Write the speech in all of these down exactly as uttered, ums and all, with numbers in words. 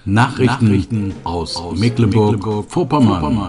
Nachrichten, Nachrichten aus, aus Mecklenburg-Vorpommern.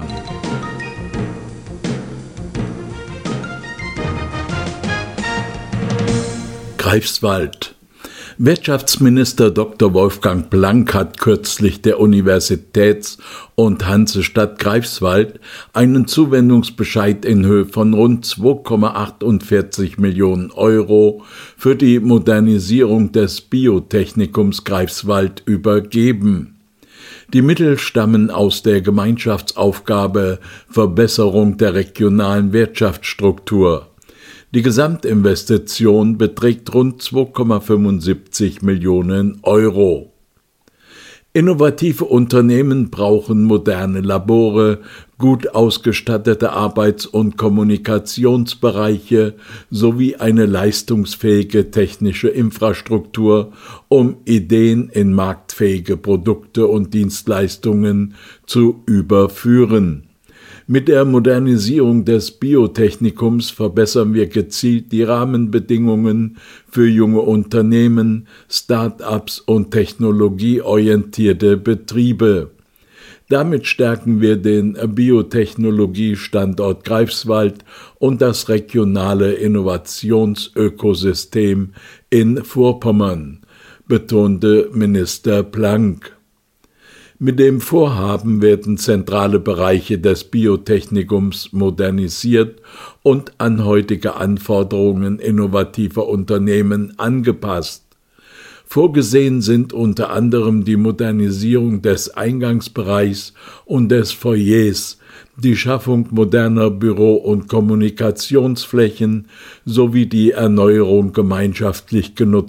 Greifswald. Wirtschaftsminister Doktor Wolfgang Blank hat kürzlich der Universitäts- und Hansestadt Greifswald einen Zuwendungsbescheid in Höhe von rund zwei Komma achtundvierzig Millionen Euro für die Modernisierung des Biotechnikums Greifswald übergeben. Die Mittel stammen aus der Gemeinschaftsaufgabe Verbesserung der regionalen Wirtschaftsstruktur. Die Gesamtinvestition beträgt rund zwei Komma fünfundsiebzig Millionen Euro. Innovative Unternehmen brauchen moderne Labore, gut ausgestattete Arbeits- und Kommunikationsbereiche sowie eine leistungsfähige technische Infrastruktur, um Ideen in marktfähige Produkte und Dienstleistungen zu überführen. Mit der Modernisierung des Biotechnikums verbessern wir gezielt die Rahmenbedingungen für junge Unternehmen, Start-ups und technologieorientierte Betriebe. Damit stärken wir den Biotechnologiestandort Greifswald und das regionale Innovationsökosystem in Vorpommern, betonte Minister Blank. Mit dem Vorhaben werden zentrale Bereiche des Biotechnikums modernisiert und an heutige Anforderungen innovativer Unternehmen angepasst. Vorgesehen sind unter anderem die Modernisierung des Eingangsbereichs und des Foyers, die Schaffung moderner Büro- und Kommunikationsflächen sowie die Erneuerung gemeinschaftlich genutzter